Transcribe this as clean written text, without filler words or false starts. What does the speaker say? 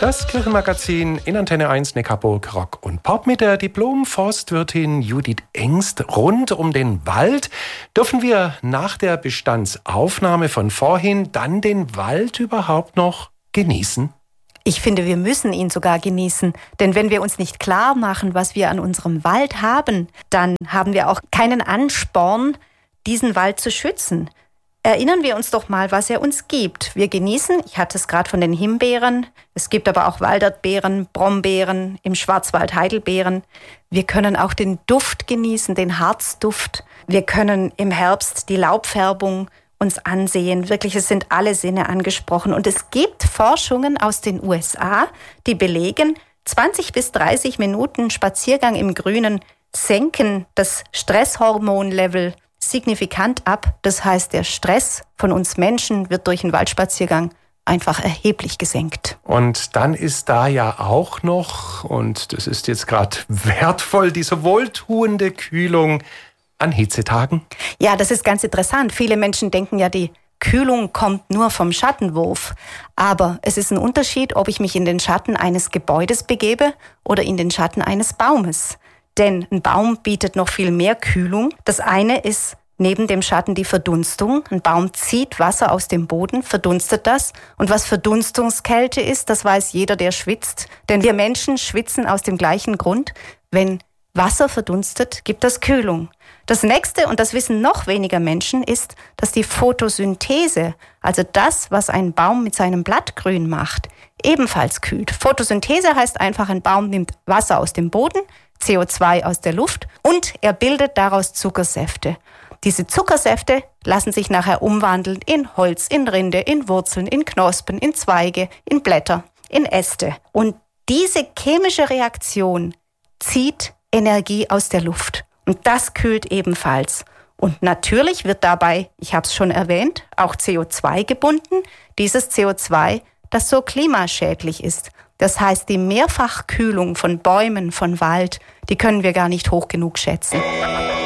Das Kirchenmagazin in Antenne 1 Neckarburg Rock und Pop mit der Diplom-Forstwirtin Judith Engst. Rund um den Wald dürfen wir nach der Bestandsaufnahme von vorhin dann den Wald überhaupt noch genießen? Ich finde, wir müssen ihn sogar genießen. Denn wenn wir uns nicht klar machen, was wir an unserem Wald haben, dann haben wir auch keinen Ansporn, diesen Wald zu schützen. Erinnern wir uns doch mal, was er uns gibt. Wir genießen, ich hatte es gerade von den Himbeeren, es gibt aber auch Walderdbeeren, Brombeeren, im Schwarzwald Heidelbeeren. Wir können auch den Duft genießen, den Harzduft. Wir können im Herbst die Laubfärbung uns ansehen. Wirklich, es sind alle Sinne angesprochen. Und es gibt Forschungen aus den USA, die belegen, 20 bis 30 Minuten Spaziergang im Grünen senken das Stresshormonlevel signifikant ab. Das heißt, der Stress von uns Menschen wird durch einen Waldspaziergang einfach erheblich gesenkt. Und dann ist da ja auch noch, und das ist jetzt gerade wertvoll, diese wohltuende Kühlung an Hitzetagen. Ja, das ist ganz interessant. Viele Menschen denken ja, die Kühlung kommt nur vom Schattenwurf. Aber es ist ein Unterschied, ob ich mich in den Schatten eines Gebäudes begebe oder in den Schatten eines Baumes. Denn ein Baum bietet noch viel mehr Kühlung. Das eine ist neben dem Schatten die Verdunstung. Ein Baum zieht Wasser aus dem Boden, verdunstet das. Und was Verdunstungskälte ist, das weiß jeder, der schwitzt. Denn wir Menschen schwitzen aus dem gleichen Grund. Wenn Wasser verdunstet, gibt das Kühlung. Das nächste, und das wissen noch weniger Menschen, ist, dass die Photosynthese, also das, was ein Baum mit seinem Blattgrün macht, ebenfalls kühlt. Photosynthese heißt einfach, ein Baum nimmt Wasser aus dem Boden, CO2 aus der Luft und er bildet daraus Zuckersäfte. Diese Zuckersäfte lassen sich nachher umwandeln in Holz, in Rinde, in Wurzeln, in Knospen, in Zweige, in Blätter, in Äste. Und diese chemische Reaktion zieht Energie aus der Luft. Und das kühlt ebenfalls. Und natürlich wird dabei, ich habe es schon erwähnt, auch CO2 gebunden. Dieses CO2, das so klimaschädlich ist. Das heißt, die Mehrfachkühlung von Bäumen, von Wald, die können wir gar nicht hoch genug schätzen.